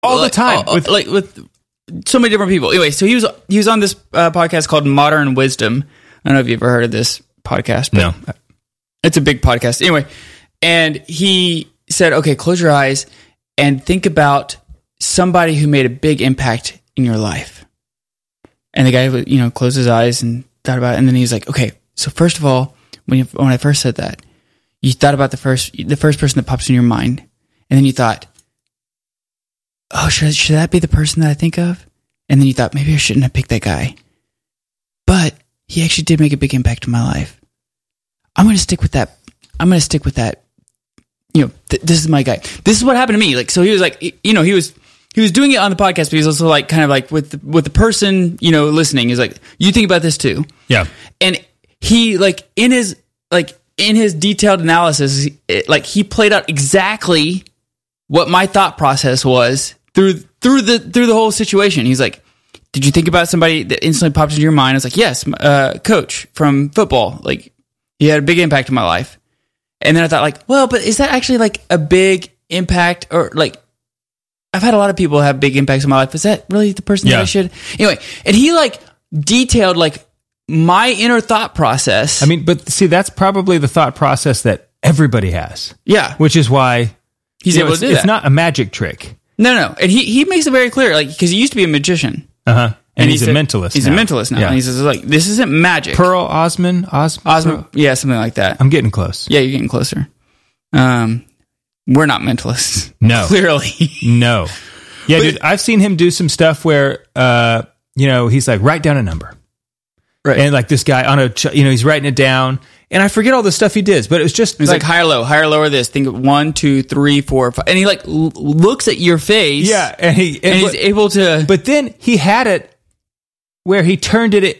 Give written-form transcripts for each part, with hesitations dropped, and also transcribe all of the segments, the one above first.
all the time with so many different people. Anyway, so he was on this podcast called Modern Wisdom. I don't know if you've ever heard of this podcast, but no, it's a big podcast. Anyway, and he said, "Okay, close your eyes and think about somebody who made a big impact in your life." And the guy, closed his eyes and thought about it, and then he was like, "Okay, so first of all, when I first said that, you thought about the first person that pops in your mind, and then you thought, oh, should that be the person that I think of? And then you thought, maybe I shouldn't have picked that guy. But he actually did make a big impact in my life. I'm going to stick with that. This is my guy. This is what happened to me. Like, so he was like, he was doing it on the podcast, but he was also like, kind of like with the person, listening. He's like, you think about this too. Yeah. And he in his detailed analysis, he played out exactly what my thought process was through the whole situation. He's like, did you think about somebody that instantly popped into your mind? I was like, yes, coach from football. Like, he had a big impact in my life. And then I thought, but is that actually a big impact? Or I've had a lot of people have big impacts in my life. Is that really the person that I should? Anyway, and he detailed my inner thought process. I mean, but see, that's probably the thought process that everybody has. Yeah. Which is why he's able to do that. It's not a magic trick. No. And he makes it very clear, because he used to be a magician. Uh-huh. And he's a mentalist. He's a mentalist now. Yeah. And he says, this isn't magic. Pearl Osman? Yeah, something like that. I'm getting close. Yeah, you're getting closer. We're not mentalists. No. Clearly. No. Yeah, dude, I've seen him do some stuff where, he's like, write down a number. Right. And this guy he's writing it down. And I forget all the stuff he does, but it was just... He's like higher, lower this. Think of 1, 2, 3, 4, 5. And he looks at your face. Yeah. And he's able to... But then he had it where he turned it,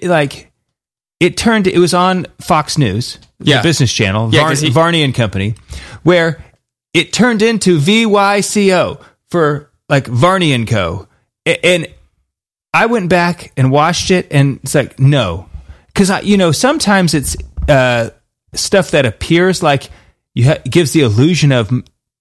it was on Fox News, the business channel, Varney and Company, where it turned into VYCO for Varney and Co. And I went back and watched it, and it's like, no. Because, sometimes it's stuff that appears gives the illusion of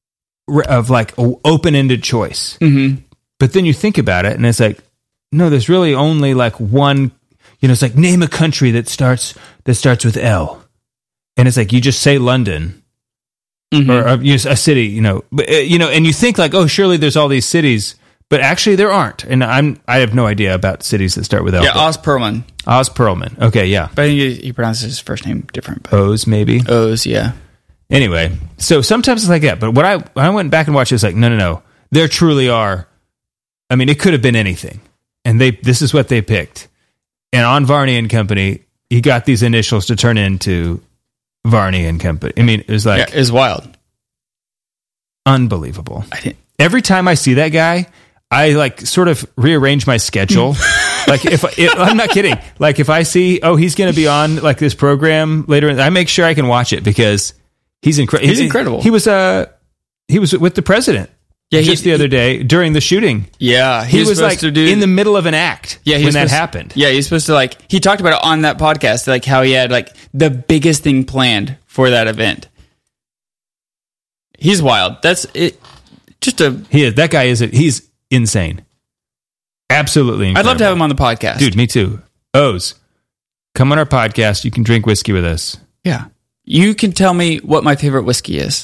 open-ended choice. Mm-hmm. But then you think about it, and it's like, no, there's really only one, it's like, name a country that starts with L. And it's like, you just say London, mm-hmm. or a city, but, and you think oh, surely there's all these cities, but actually there aren't. And I have no idea about cities that start with L. Yeah, Oz Perlman. Oz Perlman. Okay, yeah. But I think he pronounces his first name different. But. Oz, maybe? Oz, yeah. Anyway, so sometimes it's like that. But when I went back and watched it, it's like, no. There truly are. I mean, it could have been anything. And this is what they picked. And on Varney and Company, he got these initials to turn into Varney and Company. I mean, it was it was wild. Unbelievable. Every time I see that guy, I sort of rearrange my schedule. If I'm not kidding. If I see, he's going to be on this program later, I make sure I can watch it because he's incredible. He's incredible. He was with the president. Yeah, just the other day during the shooting. Yeah, he was in the middle of an act when that happened. Yeah, he's supposed to he talked about it on that podcast, how he had the biggest thing planned for that event. He's wild. That's it. That guy he's insane. Absolutely incredible. I'd love to have him on the podcast. Dude, me too. Oz, come on our podcast. You can drink whiskey with us. Yeah. You can tell me what my favorite whiskey is.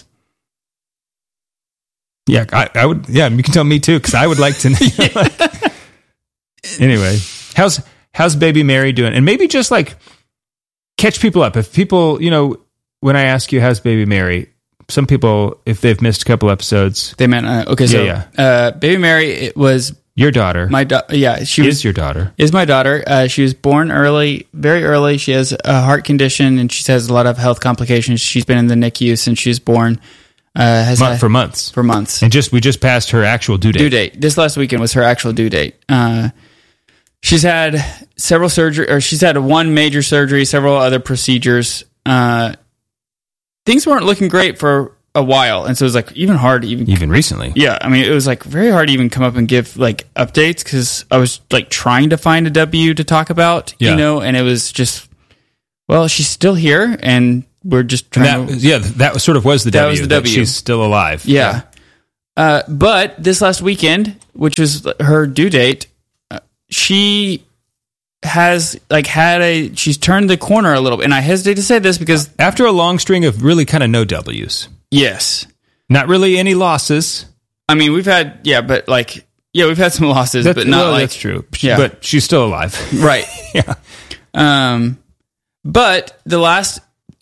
Yeah, I would. Yeah, you can tell me too, because I would like to know. Anyway, how's Baby Mary doing? And maybe just catch people up. If people, when I ask you how's Baby Mary, some people, if they've missed a couple episodes, they meant okay. So Baby Mary, it was your daughter. She is your daughter. Is my daughter. She was born early, very early. She has a heart condition, and she has a lot of health complications. She's been in the NICU since she was born. For months. And we just passed her actual due date. This last weekend was her actual due date. She's had several surgery, or she's had one major surgery, several other procedures. Things weren't looking great for a while, and so it was even hard to even recently. Yeah, I mean, it was very hard to even come up and give updates because I was trying to find a W to talk about, and it was just, well, she's still here, and we're just trying that sort of was the W. That was the W. She's still alive. Yeah. But this last weekend, which was her due date, she has she's turned the corner a little bit. And I hesitate to say this because after a long string of really kind of no W's. Yes. Not really any losses. I mean, we've had, we've had some losses, but not that's true. Yeah. But she's still alive. Right. Yeah. But the last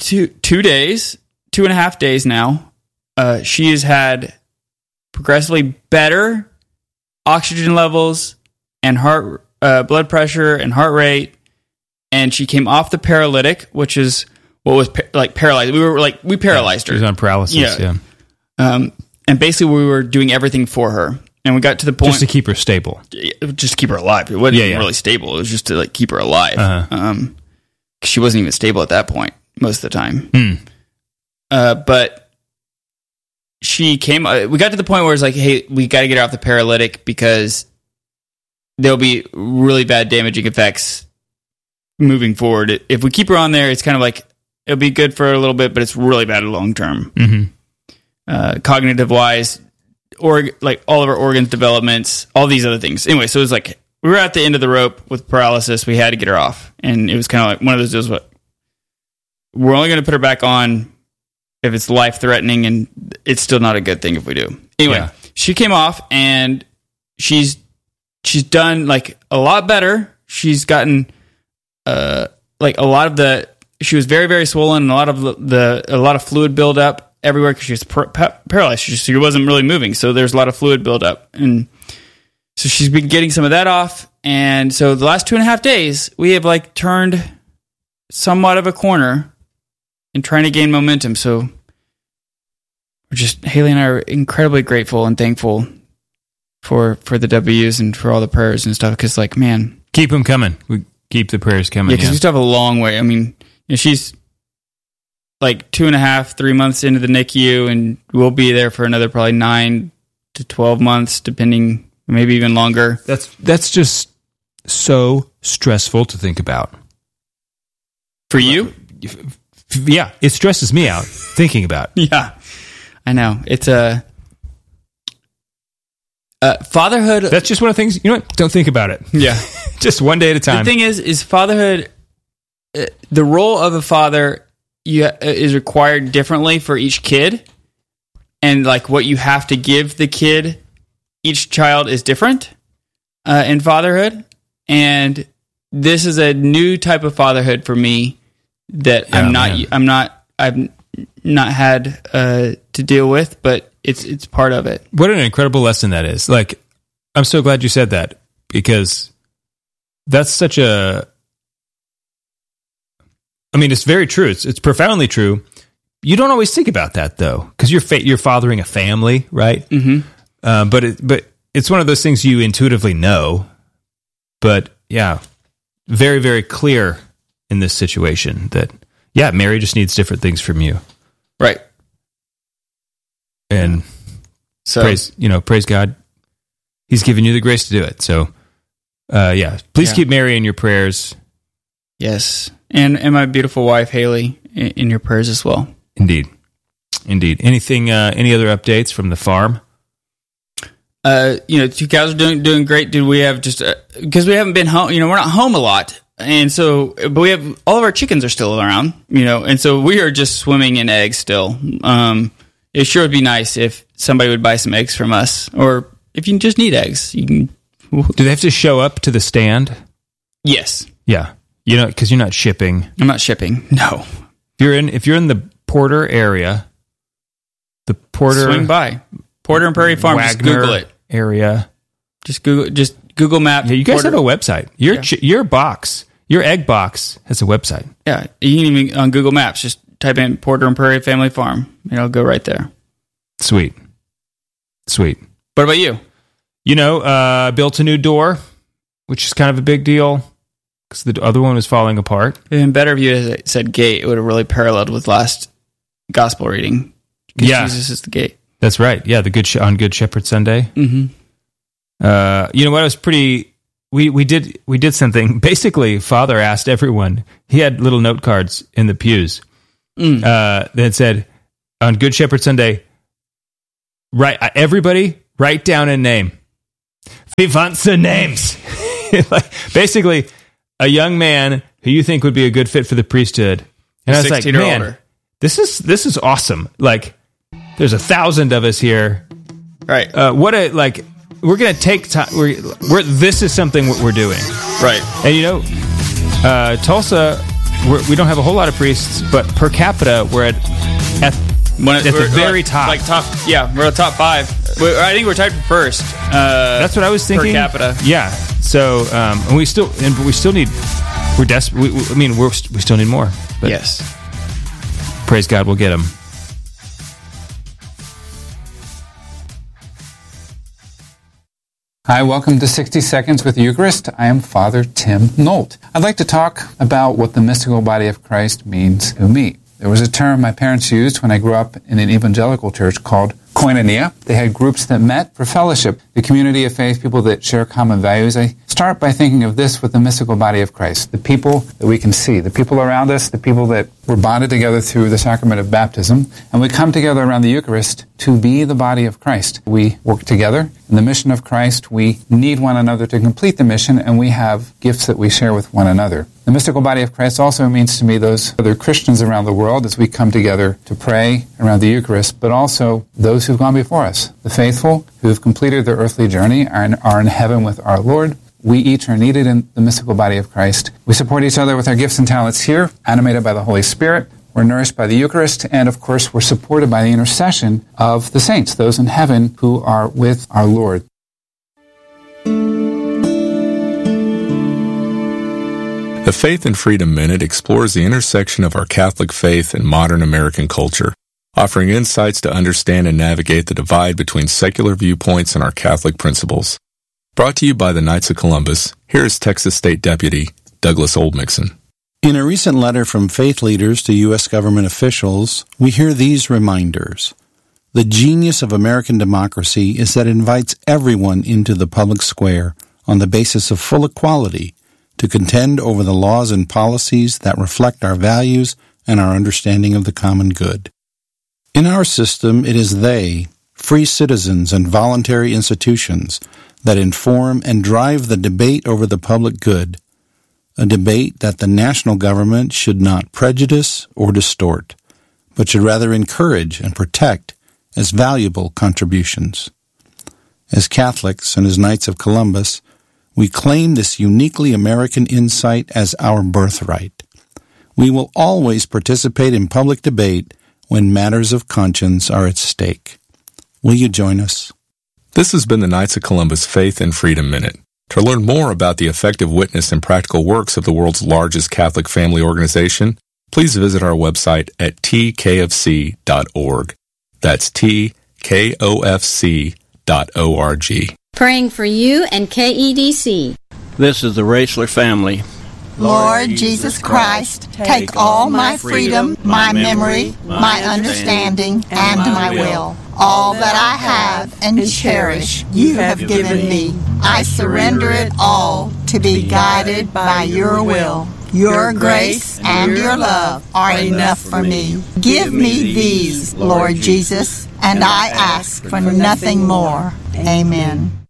2.5 days now, she has had progressively better oxygen levels and blood pressure and heart rate. And she came off the paralytic, which is what was paralyzed. We paralyzed her. She was on paralysis. Yeah. And basically we were doing everything for her. And we got to the point... Just to keep her stable. Just to keep her alive. It wasn't really stable. It was just to keep her alive. Uh-huh. She wasn't even stable at that point most of the time. But she came... we got to the point where it's like, hey, we got to get her off the paralytic because there'll be really bad damaging effects moving forward. If we keep her on there, it's kind of like... It'll be good for a little bit, but it's really bad long term. Mm-hmm. Cognitive-wise... or all of our organs developments, all these other things. Anyway, so it was like we were at the end of the rope with paralysis. We had to get her off, and it was kind of like one of those deals. We're only going to put her back on if it's life threatening, and it's still not a good thing if we do. Anyway, She came off, and she's done a lot better. She's gotten a lot of the. She was very, very swollen, and a lot of fluid buildup everywhere because she was paralyzed. She wasn't really moving, so there's a lot of fluid buildup, and so she's been getting some of that off. And so the last 2.5 days, we have turned somewhat of a corner and trying to gain momentum. So Haley and I are incredibly grateful and thankful for the W's and for all the prayers and stuff. Because man, keep them coming. We keep the prayers coming. Yeah, because we still have a long way. I mean, she's 2.5, 3 months into the NICU, and we'll be there for another probably 9 to 12 months, depending, maybe even longer. That's just so stressful to think about. For you? Yeah, it stresses me out thinking about. Yeah, I know. It's fatherhood. That's just one of the things, don't think about it. Yeah. Just one day at a time. The thing is fatherhood, the role of a father is required differently for each kid, and what you have to give the kid, each child is different in fatherhood, and this is a new type of fatherhood for me that I've not had to deal with, but it's part of it. What an incredible lesson that is! I'm so glad you said that, because that's such a. I mean, it's very true. It's profoundly true. You don't always think about that, though, because you're fathering a family, right? Mm-hmm. But it's one of those things you intuitively know. But yeah, very, very clear in this situation that Mary just needs different things from you, right? And so praise God, He's given you the grace to do it. So please keep Mary in your prayers. Yes. And my beautiful wife, Haley, in your prayers as well. Indeed. Anything, any other updates from the farm? 2 cows are doing great. Dude, we have just, because we haven't been home, we're not home a lot. And so, but we have, all of our chickens are still around, and so we are just swimming in eggs still. It sure would be nice if somebody would buy some eggs from us, or if you just need eggs, you can. Do they have to show up to the stand? Yes. Yeah. Because you're not shipping. I'm not shipping. No. If you're in the Porter area, swing by Porter and Prairie Farm. Just Google it. Area. Just Google Map. Yeah, you guys have a website. Your egg box has a website. Yeah, you can even on Google Maps just type in Porter and Prairie Family Farm, and it'll go right there. Sweet. What about you? Built a new door, which is kind of a big deal. Because the other one was falling apart. It'd been better if you had said gate. It would have really paralleled with last gospel reading. Yeah. Jesus is the gate. That's right. Yeah, on Good Shepherd Sunday. Mm-hmm. You know what? It was pretty... We did something. Basically, Father asked everyone. He had little note cards in the pews that said, on Good Shepherd Sunday, everybody write down a name. We want the names. Like, basically, a young man who you think would be a good fit for the priesthood. And I was like, man, older. This is awesome. Like, there's 1,000 of us here. Right. We're going to take time. This is something we're doing. Right. And Tulsa, we don't have a whole lot of priests, but per capita, we're at the very top. Like top, yeah, we're the top 5. I think we're tied for first. That's what I was thinking. Per capita. Yeah. So, and we still need. We're desperate. We still need more. But yes. Praise God, we'll get them. Hi, welcome to 60 Seconds with Eucharist. I am Father Tim Nolt. I'd like to talk about what the mystical body of Christ means to me. There was a term my parents used when I grew up in an evangelical church called koinonia. They had groups that met for fellowship, the community of faith, people that share common values. I start by thinking of this with the mystical body of Christ, the people that we can see, the people around us, the people that we're bonded together through the sacrament of baptism, and we come together around the Eucharist to be the body of Christ. We work together in the mission of Christ. We need one another to complete the mission, and we have gifts that we share with one another. The mystical body of Christ also means to me those other Christians around the world as we come together to pray around the Eucharist, but also those who've gone before us, the faithful who have completed their earthly journey and are in heaven with our Lord. We each are needed in the mystical body of Christ. We support each other with our gifts and talents here, animated by the Holy Spirit. We're nourished by the Eucharist, and of course, we're supported by the intercession of the saints, those in heaven who are with our Lord. The Faith and Freedom Minute explores the intersection of our Catholic faith and modern American culture, offering insights to understand and navigate the divide between secular viewpoints and our Catholic principles. Brought to you by the Knights of Columbus, here is Texas State Deputy Douglas Oldmixon. In a recent letter from faith leaders to U.S. government officials, we hear these reminders. The genius of American democracy is that it invites everyone into the public square on the basis of full equality to contend over the laws and policies that reflect our values and our understanding of the common good. In our system, it is they, free citizens and voluntary institutions, that inform and drive the debate over the public good, a debate that the national government should not prejudice or distort, but should rather encourage and protect as valuable contributions. As Catholics and as Knights of Columbus, we claim this uniquely American insight as our birthright. We will always participate in public debate when matters of conscience are at stake. Will you join us? This has been the Knights of Columbus Faith and Freedom Minute. To learn more about the effective witness and practical works of the world's largest Catholic family organization, please visit our website at tkfc.org. That's tkofc.org. Praying for you and KEDC. This is the Raisler family. Lord Jesus Christ, take all my freedom, my memory, my understanding, and my will. All that I have and cherish, you have given me. I surrender it all to be guided by your will. Your grace and your love are enough for me. Give me these, Lord Jesus, and I ask for nothing more. Amen.